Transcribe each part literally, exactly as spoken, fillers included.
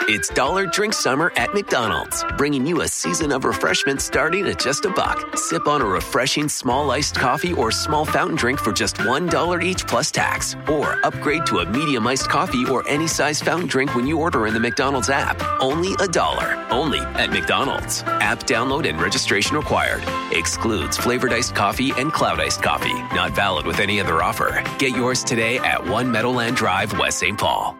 It's Dollar Drink Summer at McDonald's, bringing you a season of refreshment starting at just a buck. Sip on a refreshing small iced coffee or small fountain drink for just one dollar each plus tax. Or upgrade to a medium iced coffee or any size fountain drink when you order in the McDonald's app. Only a dollar. Only at McDonald's. App download and registration required. Excludes flavored iced coffee and cloud iced coffee. Not valid with any other offer. Get yours today at One Meadowland Drive, West Saint Paul.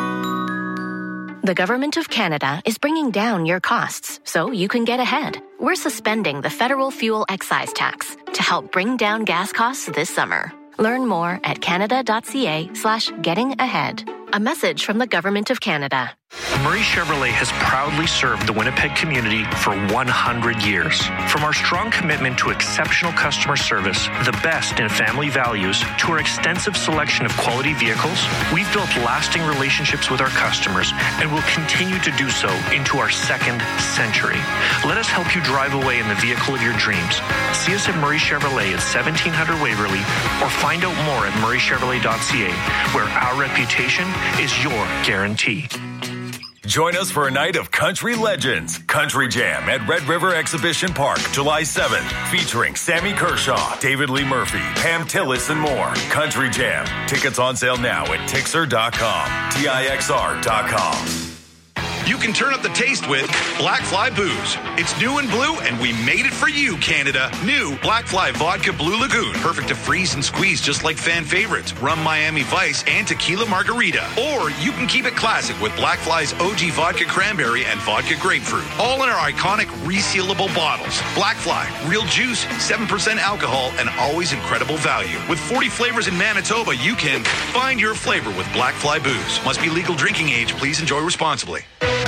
The Government of Canada is bringing down your costs so you can get ahead. We're suspending the federal fuel excise tax to help bring down gas costs this summer. Learn more at canada.ca slash getting ahead. A message from the Government of Canada. Murray Chevrolet has proudly served the Winnipeg community for one hundred years. From our strong commitment to exceptional customer service, the best in family values, to our extensive selection of quality vehicles, we've built lasting relationships with our customers and will continue to do so into our second century. Let us help you drive away in the vehicle of your dreams. See us at Murray Chevrolet at seventeen hundred Waverly or find out more at murray chevrolet dot c a, where our reputation is your guarantee. Join us for a night of country legends. Country Jam at Red River Exhibition Park, July seventh, featuring Sammy Kershaw, David Lee Murphy, Pam Tillis, and more. Country Jam. Tickets on sale now at tixer dot com, T I X R dot com. You can turn up the taste with Black Fly Booze. It's new and blue, and we made it for you, Canada. New Black Fly Vodka Blue Lagoon. Perfect to freeze and squeeze just like fan favorites, Rum Miami Vice and Tequila Margarita. Or you can keep it classic with Black Fly's O G Vodka Cranberry and Vodka Grapefruit. All in our iconic resealable bottles. Black Fly, real juice, seven percent alcohol, and always incredible value. With forty flavors in Manitoba, you can find your flavor with Black Fly Booze. Must be legal drinking age. Please enjoy responsibly.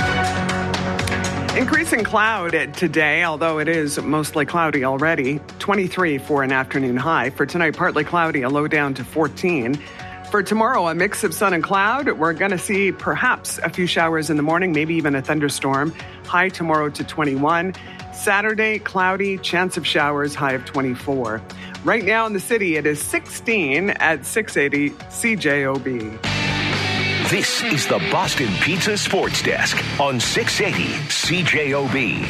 Increasing cloud today, although it is mostly cloudy already. twenty-three for an afternoon high. For tonight, partly cloudy, a low down to fourteen. For tomorrow, a mix of sun and cloud. We're going to see perhaps a few showers in the morning, maybe even a thunderstorm. High tomorrow to twenty-one. Saturday, cloudy, chance of showers, high of twenty-four. Right now in the city, it is sixteen at six eighty C J O B. This is the Boston Pizza Sports Desk on six eighty C J O B.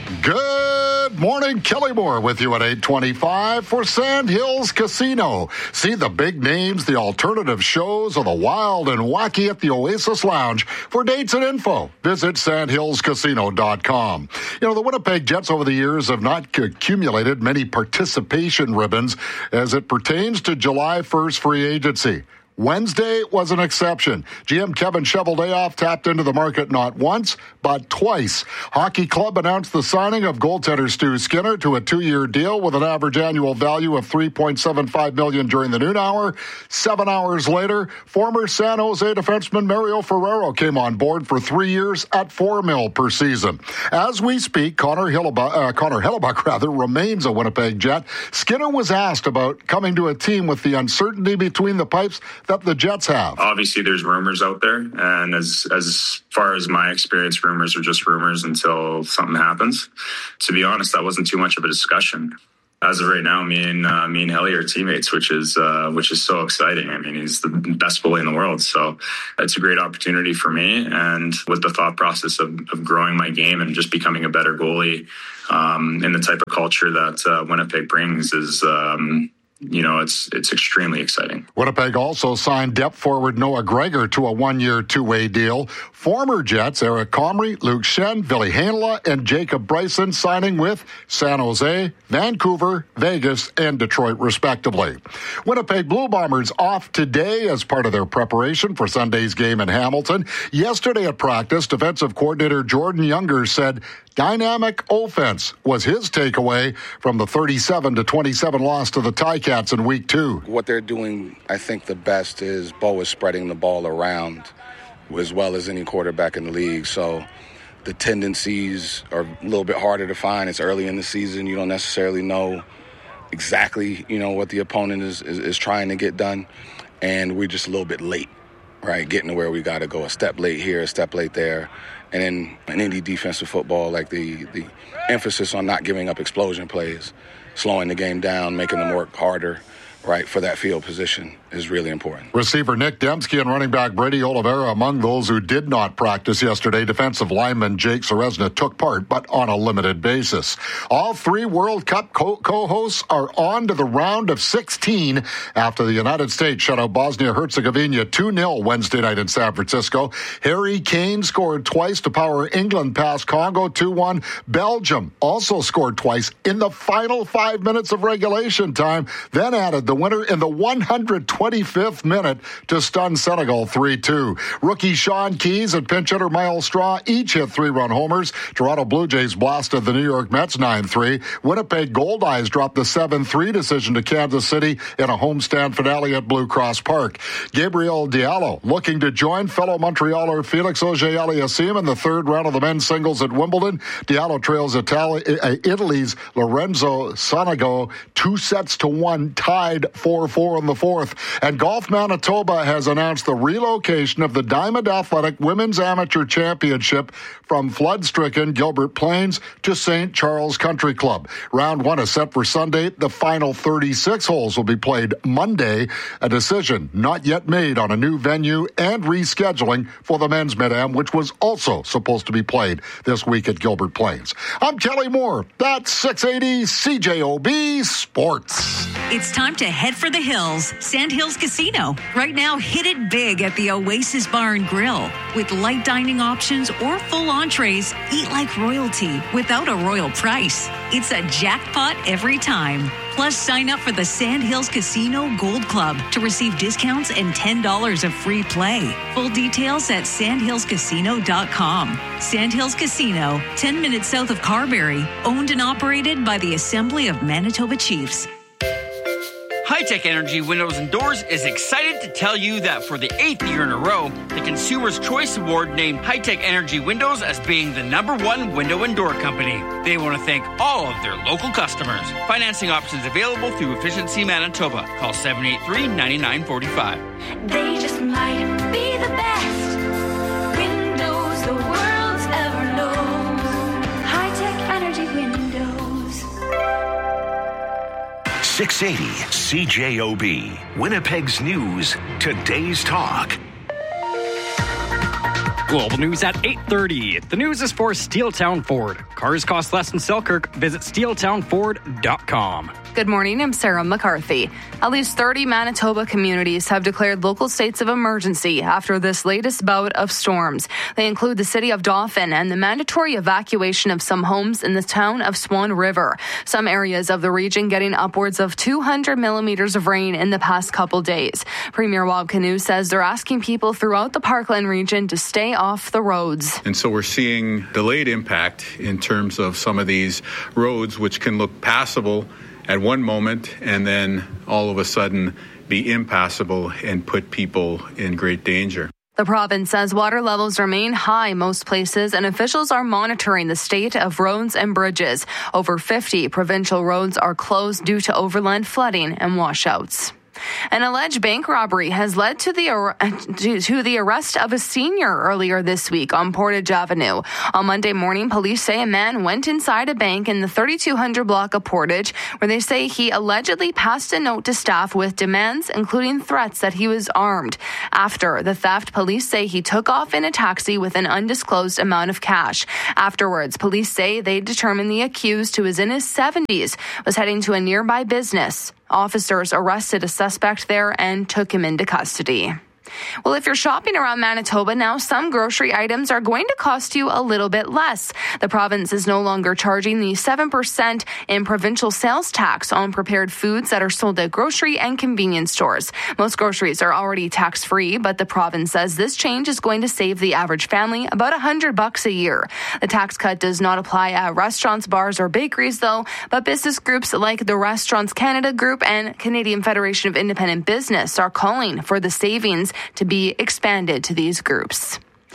Good morning, Kelly Moore with you at eight twenty-five for Sandhills Casino. See the big names, the alternative shows, or the wild and wacky at the Oasis Lounge. For dates and info, visit sandhills casino dot com. You know, the Winnipeg Jets over the years have not accumulated many participation ribbons as it pertains to July first free agency. Wednesday was an exception. G M Kevin Cheveldayoff tapped into the market not once, but twice. Hockey Club announced the signing of goaltender Stu Skinner to a two-year deal with an average annual value of three point seven five million dollars during the noon hour. Seven hours later, former San Jose defenseman Mario Ferraro came on board for three years at four mil per season. As we speak, Connor Hillebuck, uh, Connor Hillebuck rather, remains a Winnipeg Jet. Skinner was asked about coming to a team with the uncertainty between the pipes that the Jets have. Obviously, there's rumors out there, and as as far as my experience, rumors are just rumors until something happens. To be honest, that wasn't too much of a discussion. As of right now, me and uh, me and Helly are teammates, which is uh, which is so exciting. I mean, he's the best goalie in the world, so it's a great opportunity for me. And with the thought process of, of growing my game and just becoming a better goalie, um, in the type of culture that uh, Winnipeg brings is. Um, You know, it's it's extremely exciting. Winnipeg also signed depth forward Noah Gregor to a one-year, two-way deal. Former Jets Eric Comrie, Luke Schenn, Ville Heinola, and Jacob Bryson signing with San Jose, Vancouver, Vegas, and Detroit, respectively. Winnipeg Blue Bombers off today as part of their preparation for Sunday's game in Hamilton. Yesterday at practice, defensive coordinator Jordan Younger said dynamic offense was his takeaway from the thirty-seven to twenty-seven loss to the Ticats in week two. What they're doing, I think the best is Bo is spreading the ball around as well as any quarterback in the league. So the tendencies are a little bit harder to find. It's early in the season. You don't necessarily know exactly, you know, what the opponent is, is, is trying to get done. And we're just a little bit late, right, getting to where we got to go. A step late here, a step late there. And in, in any defensive football, like the, the emphasis on not giving up explosion plays, slowing the game down, making them work harder, right, for that field position is really important. Receiver Nick Dembski and running back Brady Oliveira among those who did not practice yesterday. Defensive lineman Jake Ceresna took part, but on a limited basis. All three World Cup co- co-hosts are on to the round of sixteen after the United States shut out Bosnia-Herzegovina two nil Wednesday night in San Francisco. Harry Kane scored twice to power England past Congo two one. Belgium also scored twice in the final five minutes of regulation time, then added the winner in the one hundred twenty-fifth minute to stun Senegal three two. Rookie Sean Keyes and pinch hitter Miles Straw each hit three-run homers. Toronto Blue Jays blasted the New York Mets nine three. Winnipeg Goldeyes dropped the seven three decision to Kansas City in a homestand finale at Blue Cross Park. Gabriel Diallo looking to join fellow Montrealer Felix Auger-Aliassime in the third round of the men's singles at Wimbledon. Diallo trails Itali- Italy's Lorenzo Sonego two sets to one, tied four four in the fourth. And Golf Manitoba has announced the relocation of the Diamond Athletic Women's Amateur Championship from flood-stricken Gilbert Plains to Saint Charles Country Club. Round one is set for Sunday. The final thirty-six holes will be played Monday. A decision not yet made on a new venue and rescheduling for the men's Mid-Am, which was also supposed to be played this week at Gilbert Plains. I'm Kelly Moore. That's six eighty C J O B Sports. It's time to head for the hills. Sandhills Casino. Right now, hit it big at the Oasis Bar and Grill. With light dining options or full entrees, eat like royalty without a royal price. It's a jackpot every time. Plus, sign up for the Sandhills Casino Gold Club to receive discounts and ten dollars of free play. Full details at sandhills casino dot com. Sandhills Casino, ten minutes south of Carberry, owned and operated by the Assembly of Manitoba Chiefs. High-Tech Energy Windows and Doors is excited to tell you that for the eighth year in a row, the Consumer's Choice Award named High-Tech Energy Windows as being the number one window and door company. They want to thank all of their local customers. Financing options available through Efficiency Manitoba. Call seven eight three, nine nine four five. They just might be the best windows the world's ever known. High-Tech Energy Windows. six eighty C J O B, Winnipeg's News, today's talk. Global news at eight thirty. The news is for Steeltown Ford. Cars cost less in Selkirk. Visit steel town ford dot com. Good morning, I'm Sarah McCarthy. At least thirty Manitoba communities have declared local states of emergency after this latest bout of storms. They include the city of Dauphin and the mandatory evacuation of some homes in the town of Swan River. Some areas of the region getting upwards of two hundred millimeters of rain in the past couple days. Premier Wab Kinew says they're asking people throughout the Parkland region to stay off the roads. And so we're seeing delayed impact in terms of some of these roads, which can look passable at one moment and then all of a sudden be impassable and put people in great danger. The province says water levels remain high most places, and officials are monitoring the state of roads and bridges. Over fifty provincial roads are closed due to overland flooding and washouts. An alleged bank robbery has led to the ar- to the arrest of a senior earlier this week on Portage Avenue. On Monday morning, police say a man went inside a bank in the thirty-two hundred block of Portage, where they say he allegedly passed a note to staff with demands, including threats that he was armed. After the theft, police say he took off in a taxi with an undisclosed amount of cash. Afterwards, police say they determined the accused, who is in his seventies, was heading to a nearby business. Officers arrested a suspect there and took him into custody. Well, if you're shopping around Manitoba now, some grocery items are going to cost you a little bit less. The province is no longer charging the seven percent in provincial sales tax on prepared foods that are sold at grocery and convenience stores. Most groceries are already tax-free, but the province says this change is going to save the average family about one hundred bucks a year. The tax cut does not apply at restaurants, bars, or bakeries, though, but business groups like the Restaurants Canada Group and Canadian Federation of Independent Business are calling for the savings to be expanded to these groups.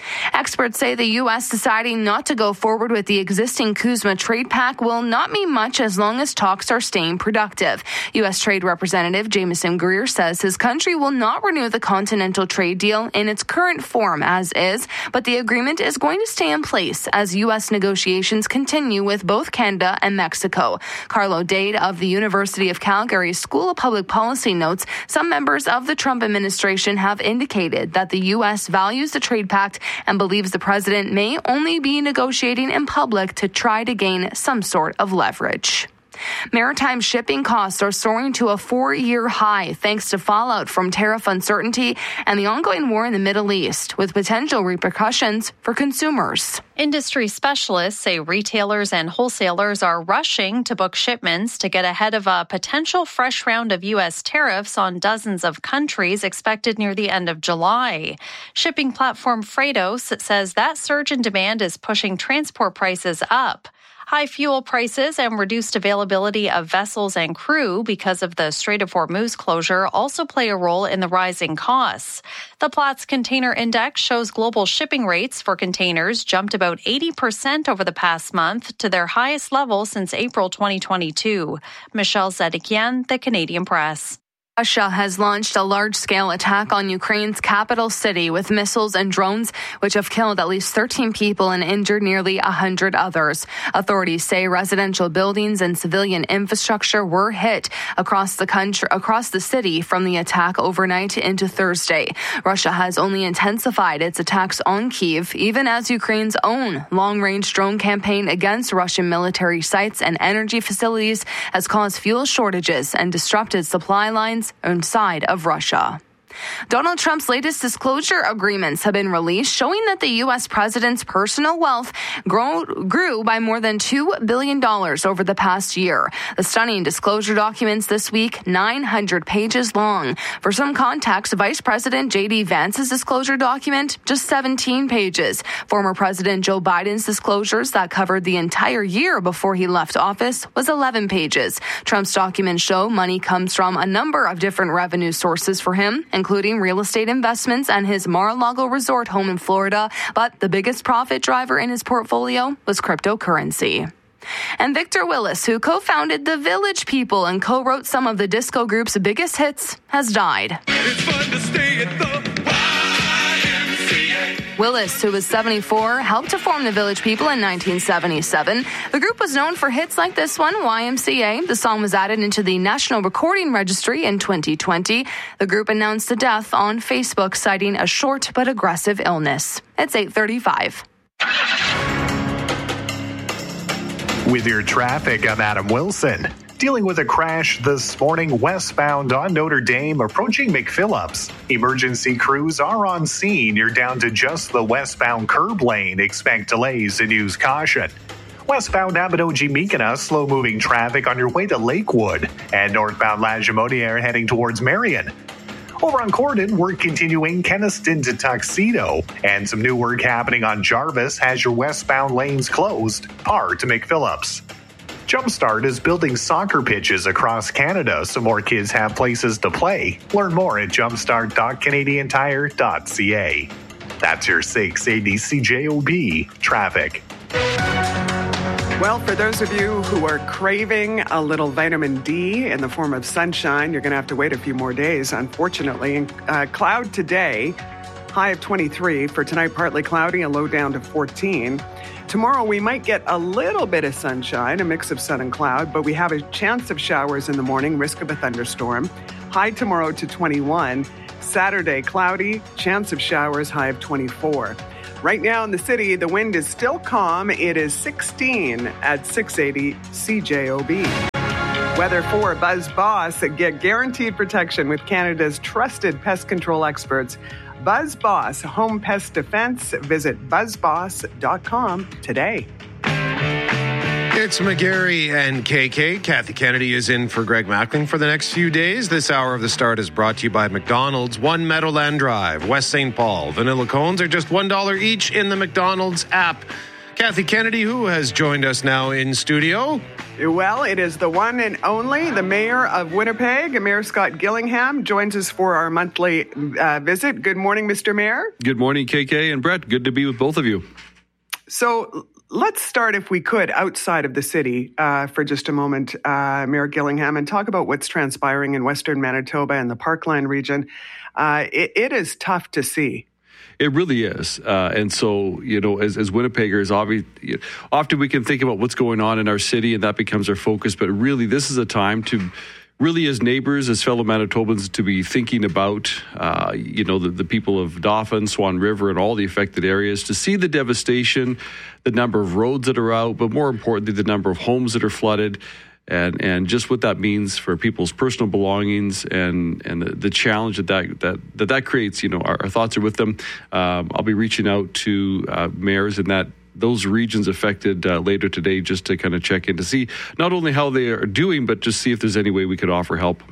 Experts say the U S deciding not to go forward with the existing CUSMA trade pact will not mean much as long as talks are staying productive. U S Trade Representative Jameson Greer says his country will not renew the Continental Trade Deal in its current form as is, but the agreement is going to stay in place as U S negotiations continue with both Canada and Mexico. Carlo Dade of the University of Calgary School of Public Policy notes some members of the Trump administration have indicated that the U S values the trade pact and believes the president may only be negotiating in public to try to gain some sort of leverage. Maritime shipping costs are soaring to a four-year high thanks to fallout from tariff uncertainty and the ongoing war in the Middle East, with potential repercussions for consumers. Industry specialists say retailers and wholesalers are rushing to book shipments to get ahead of a potential fresh round of U S tariffs on dozens of countries expected near the end of July. Shipping platform Freightos says that surge in demand is pushing transport prices up. High fuel prices and reduced availability of vessels and crew because of the Strait of Hormuz closure also play a role in the rising costs. The Platts Container Index shows global shipping rates for containers jumped about eighty percent over the past month to their highest level since April twenty twenty-two. Michelle Zedekian, The Canadian Press. Russia has launched a large-scale attack on Ukraine's capital city with missiles and drones, which have killed at least thirteen people and injured nearly one hundred others. Authorities say residential buildings and civilian infrastructure were hit across the country, across the city from the attack overnight into Thursday. Russia has only intensified its attacks on Kyiv, even as Ukraine's own long-range drone campaign against Russian military sites and energy facilities has caused fuel shortages and disrupted supply lines inside of Russia. Donald Trump's latest disclosure agreements have been released, showing that the U S president's personal wealth grow, grew by more than two billion dollars over the past year. The stunning disclosure documents this week, nine hundred pages long. For some context, Vice President J D Vance's disclosure document, just seventeen pages. Former President Joe Biden's disclosures that covered the entire year before he left office was eleven pages. Trump's documents show money comes from a number of different revenue sources for him, including real estate investments and his Mar-a-Lago resort home in Florida. But the biggest profit driver in his portfolio was cryptocurrency. And Victor Willis, who co-founded The Village People and co-wrote some of the disco group's biggest hits, has died. It's fun to stay at the Willis, who was seventy-four, helped to form The Village People in nineteen seventy-seven. The group was known for hits like this one, Y M C A. The song was added into the National Recording Registry in twenty twenty. The group announced the death on Facebook, citing a short but aggressive illness. It's eight thirty-five. With your traffic, I'm Adam Wilson. Dealing with a crash this morning westbound on Notre Dame approaching McPhillips. Emergency crews are on scene. You're down to just the westbound curb lane. Expect delays and use caution. Westbound Abinogi-Meekina, slow-moving traffic on your way to Lakewood. And northbound La Jamodiere heading towards Marion. Over on Corden, work continuing Keniston to Tuxedo. And some new work happening on Jarvis has your westbound lanes closed, par to McPhillips. Jumpstart is building soccer pitches across Canada so more kids have places to play. Learn more at jumpstart dot canadian tire dot c a. That's your six eighty C J O B traffic. Well, for those of you who are craving a little vitamin D in the form of sunshine, you're going to have to wait a few more days, unfortunately. And, uh, cloud today, high of twenty-three. For tonight, partly cloudy, a low down to fourteen. Tomorrow, we might get a little bit of sunshine, a mix of sun and cloud, but we have a chance of showers in the morning, risk of a thunderstorm. High tomorrow to twenty-one. Saturday, cloudy, chance of showers, high of twenty-four. Right now in the city, the wind is still calm. It is sixteen at six eighty C J O B. Weather for Buzz Boss. Get guaranteed protection with Canada's trusted pest control experts. Buzz Boss Home Pest Defense. Visit buzz boss dot com today. It's McGarry and K K. Kathy Kennedy is in for Greg Mackling for the next few days. This hour of the start is brought to you by McDonald's. One Meadowland Drive, West Saint Paul. Vanilla cones are just one dollar each in the McDonald's app. Kathy Kennedy, who has joined us now in studio. Well, it is the one and only, the mayor of Winnipeg, Mayor Scott Gillingham, joins us for our monthly uh, visit. Good morning, Mister Mayor. Good morning, K K and Brett. Good to be with both of you. So let's start, if we could, outside of the city uh, for just a moment, uh, Mayor Gillingham, and talk about what's transpiring in Western Manitoba and the Parkland region. Uh, it, it is tough to see. It really is. Uh, and so, you know, as, as Winnipeggers, obviously, often we can think about what's going on in our city and that becomes our focus. But really, this is a time to really, as neighbors, as fellow Manitobans, to be thinking about, uh, you know, the, the people of Dauphin, Swan River, and all the affected areas, to see the devastation, the number of roads that are out, but more importantly, the number of homes that are flooded. And and just what that means for people's personal belongings and and the, the challenge that that, that that that creates. You know, our, our thoughts are with them. Um, I'll be reaching out to uh, mayors in that those regions affected uh, later today, just to kind of check in to see not only how they are doing, but just see if there's any way we could offer help.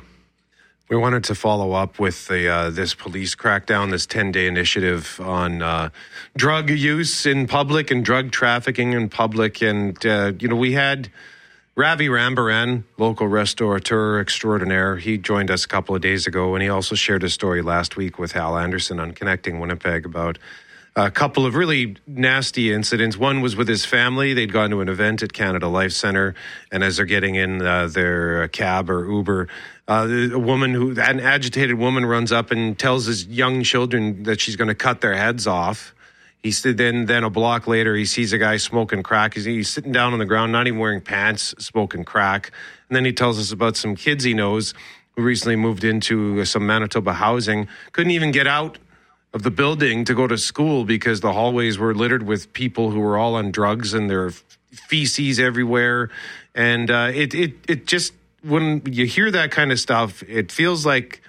We wanted to follow up with the uh, this police crackdown, this ten-day initiative on uh, drug use in public and drug trafficking in public, and uh, you know we had Ravi Rambaran, local restaurateur extraordinaire. He joined us a couple of days ago, and he also shared a story last week with Hal Anderson on Connecting Winnipeg about a couple of really nasty incidents. One was with his family. They'd gone to an event at Canada Life Centre, and as they're getting in uh, their cab or Uber, uh, a woman who, an agitated woman runs up and tells his young children that she's going to cut their heads off. He said then, then a block later, he sees a guy smoking crack. He's, he's sitting down on the ground, not even wearing pants, smoking crack. And then he tells us about some kids he knows who recently moved into some Manitoba housing, couldn't even get out of the building to go to school because the hallways were littered with people who were all on drugs and there feces everywhere. And uh, it, it, it just, when you hear that kind of stuff, it feels like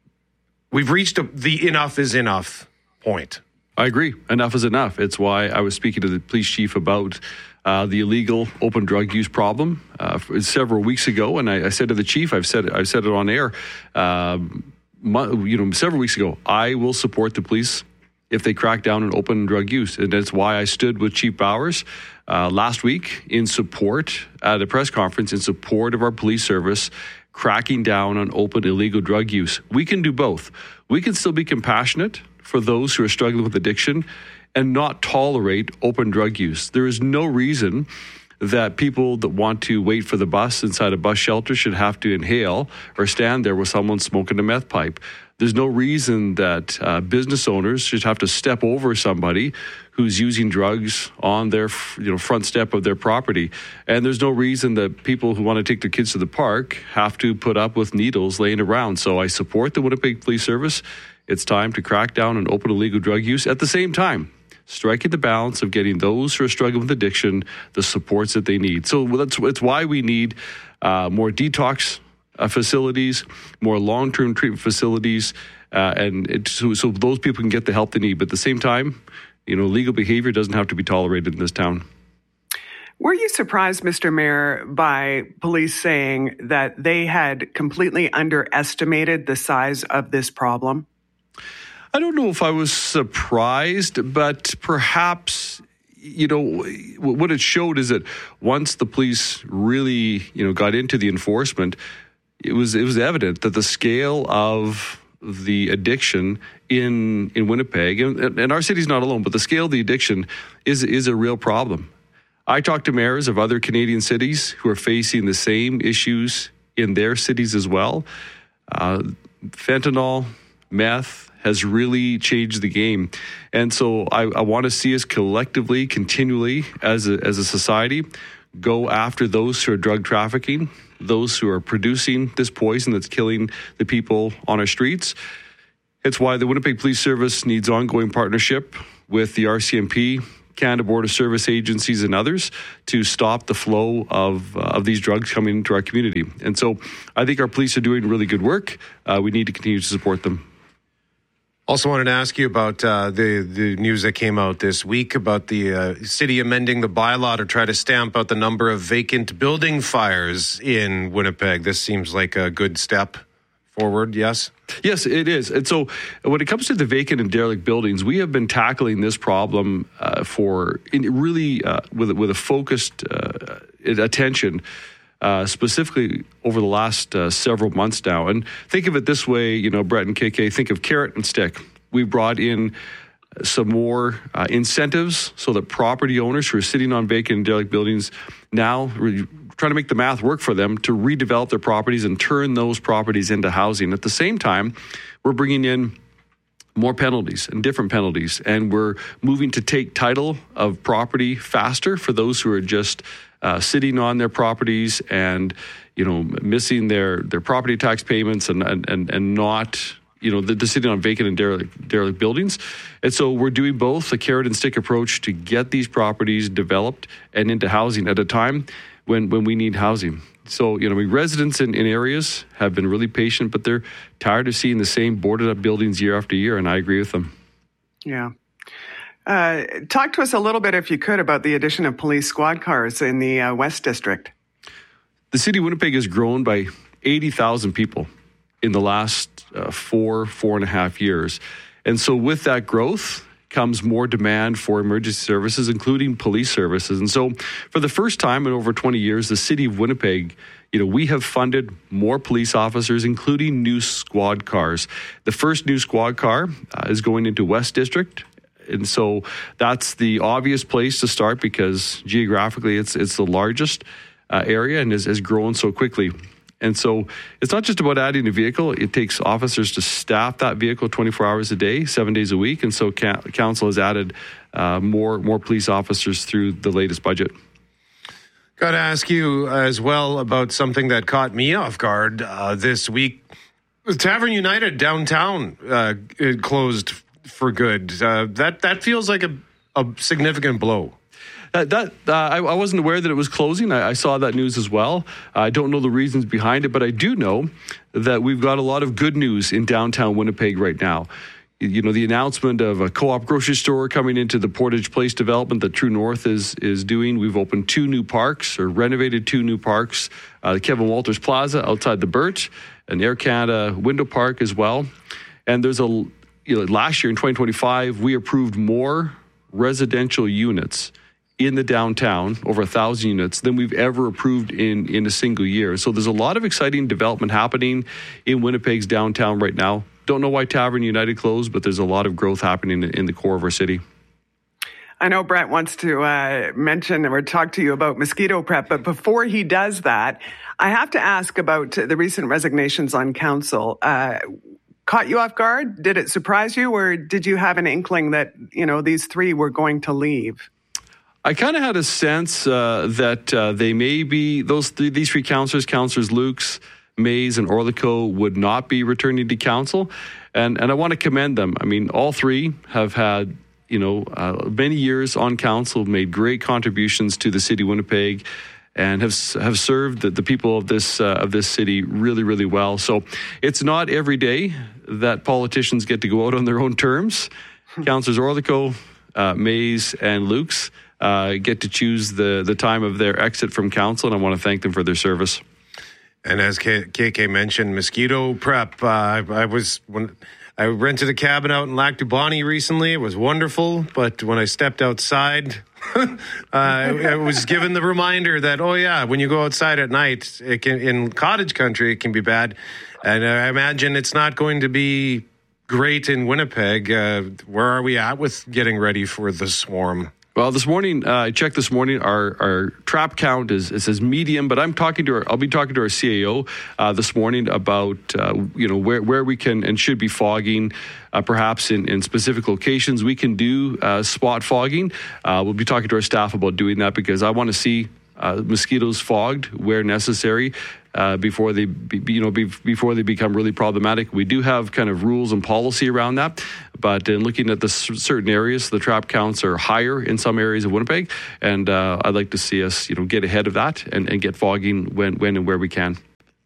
we've reached a, the enough is enough point. I agree. Enough is enough. It's why I was speaking to the police chief about uh, the illegal open drug use problem uh, several weeks ago, and I, I said to the chief, I've said it, I've said it on air, um, you know, several weeks ago, I will support the police if they crack down on open drug use, and that's why I stood with Chief Bowers uh, last week in support at a press conference in support of our police service cracking down on open illegal drug use. We can do both. We can still be compassionate for those who are struggling with addiction and not tolerate open drug use. There is no reason that people that want to wait for the bus inside a bus shelter should have to inhale or stand there with someone smoking a meth pipe. There's no reason that uh, business owners should have to step over somebody who's using drugs on their you know front step of their property. And there's no reason that people who want to take their kids to the park have to put up with needles laying around. So I support the Winnipeg Police Service. It's time to crack down on open illegal drug use. At the same time, striking the balance of getting those who are struggling with addiction the supports that they need. So that's it's why we need uh, more detox uh, facilities, more long-term treatment facilities, uh, and it, so, so those people can get the help they need. But at the same time, you know, legal behavior doesn't have to be tolerated in this town. Were you surprised, Mister Mayor, by police saying that they had completely underestimated the size of this problem? I don't know if I was surprised, but perhaps, you know, what it showed is that once the police really, you know, got into the enforcement, it was it was evident that the scale of the addiction in in Winnipeg, and, and our city's not alone, but the scale of the addiction is is a real problem. I talked to mayors of other Canadian cities who are facing the same issues in their cities as well. Uh, fentanyl, meth has really changed the game. And so I, I want to see us collectively, continually, as a, as a society, go after those who are drug trafficking, those who are producing this poison that's killing the people on our streets. It's why the Winnipeg Police Service needs ongoing partnership with the R C M P, Canada Border Service agencies, and others to stop the flow of uh, of these drugs coming into our community. And so I think our police are doing really good work. Uh, we need to continue to support them. Also wanted to ask you about uh, the, the news that came out this week about the uh, city amending the bylaw to try to stamp out the number of vacant building fires in Winnipeg. This seems like a good step forward, yes? Yes, it is. And so when it comes to the vacant and derelict buildings, we have been tackling this problem uh, for in really uh, with, with a focused uh, attention uh, specifically over the last uh, several months now. And think of it this way, you know, Brett and K K, think of carrot and stick. We brought in some more uh, incentives so that property owners who are sitting on vacant and derelict buildings now re- trying to make the math work for them to redevelop their properties and turn those properties into housing. At the same time, we're bringing in more penalties and different penalties, and we're moving to take title of property faster for those who are just uh, sitting on their properties and, you know, missing their, their property tax payments and and and, and not, you know, they're sitting on vacant and derelict, derelict buildings. And so we're doing both a carrot and stick approach to get these properties developed and into housing at a time when, when we need housing. So, you know, residents in, in areas have been really patient, but they're tired of seeing the same boarded up buildings year after year, and I agree with them. Yeah. Uh, talk to us a little bit, if you could, about the addition of police squad cars in the uh, West District. The city of Winnipeg has grown by eighty thousand people in the last uh, four, four and a half years. And so with that growth comes more demand for emergency services, including police services. And so for the first time in over twenty years, the city of Winnipeg, you know, we have funded more police officers, including new squad cars. The first new squad car uh, is going into West District. And so that's the obvious place to start because geographically it's it's the largest uh, area and has, has grown so quickly. And so it's not just about adding a vehicle. It takes officers to staff that vehicle twenty-four hours a day, seven days a week. And so ca- council has added uh, more more police officers through the latest budget. Got to ask you as well about something that caught me off guard uh, this week. Tavern United downtown uh, it closed for good. Uh, that that feels like a, a significant blow. Uh, that uh, I, I wasn't aware that it was closing. I, I saw that news as well. I don't know the reasons behind it, but I do know that we've got a lot of good news in downtown Winnipeg right now. You know, the announcement of a co-op grocery store coming into the Portage Place development that True North is is doing. We've opened two new parks, or renovated two new parks, uh, the Kevin Walters Plaza outside the Birch, and Air Canada Window Park as well. And there's a, you know, last year in twenty twenty-five, we approved more residential units in the downtown, over a thousand units, than we've ever approved in, in a single year. So there's a lot of exciting development happening in Winnipeg's downtown right now. Don't know why Tavern United closed, but there's a lot of growth happening in, in the core of our city. I know Brett wants to uh, mention or talk to you about mosquito prep, but before he does that, I have to ask about the recent resignations on council. Uh, caught you off guard? Did it surprise you, or did you have an inkling that, you know, these three were going to leave? I kind of had a sense uh, that uh, they may be, those th- these three councillors, Councillors Lukes, Mays, and Orlico, would not be returning to council. And and I want to commend them. I mean, all three have had, you know, uh, many years on council, made great contributions to the city of Winnipeg, and have have served the, the people of this uh, of this city really, really well. So it's not every day that politicians get to go out on their own terms. Councillors Orlico, uh, Mays, and Lukes Uh, get to choose the, the time of their exit from council, and I want to thank them for their service. And as K K mentioned, mosquito prep. Uh, I, I was when I rented a cabin out in Lac du Bonnet recently. It was wonderful, but when I stepped outside, uh, I was given the reminder that, oh yeah, when you go outside at night, it can, in cottage country, it can be bad. And I imagine it's not going to be great in Winnipeg. Uh, where are we at with getting ready for the swarm? Well, this morning, uh, I checked this morning, our, our trap count is, it says medium, but I'm talking to our, I'll be talking to our C A O uh, this morning about, uh, you know, where, where we can and should be fogging, uh, perhaps in, in specific locations. We can do uh, spot fogging. Uh, we'll be talking to our staff about doing that because I want to see uh, mosquitoes fogged where necessary. Uh, before they, be, you know, be, before they become really problematic. We do have kind of rules and policy around that, but in looking at the c- certain areas, the trap counts are higher in some areas of Winnipeg, and uh, I'd like to see us, you know, get ahead of that and, and get fogging when, when and where we can.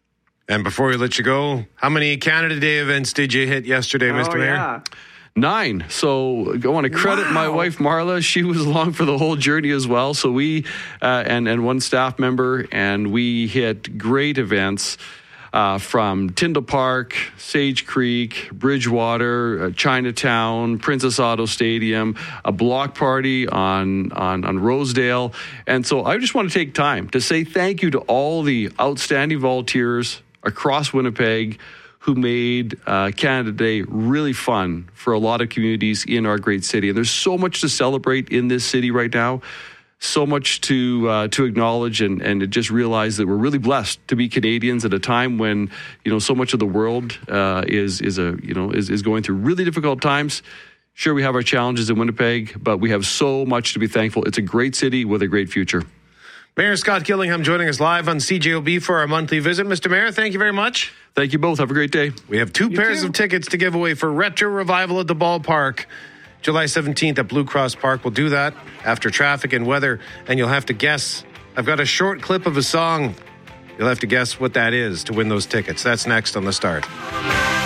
And before we let you go, how many Canada Day events did you hit yesterday, oh, Mister Mayor? Yeah. Nine. So I want to credit wow. my wife, Marla. She was along for the whole journey as well. So we, uh, and, and one staff member, and we hit great events. uh, from Tyndall Park, Sage Creek, Bridgewater, uh, Chinatown, Princess Auto Stadium, a block party on, on, on Rosedale. And so I just want to take time to say thank you to all the outstanding volunteers across Winnipeg who made uh, Canada Day really fun for a lot of communities in our great city. And there's so much to celebrate in this city right now, so much to uh, to acknowledge and, and to just realize that we're really blessed to be Canadians at a time when, you know, so much of the world uh, is is a you know is, is going through really difficult times. Sure, we have our challenges in Winnipeg, but we have so much to be thankful. It's a great city with a great future. Mayor Scott Gillingham joining us live on C J O B for our monthly visit. Mister Mayor, thank you very much. Thank you both. Have a great day. We have two You pairs too. of tickets to give away for Retro Revival at the Ballpark. July seventeenth at Blue Cross Park. We'll do that after traffic and weather, and you'll have to guess. I've got a short clip of a song. You'll have to guess what that is to win those tickets. That's next on The Start.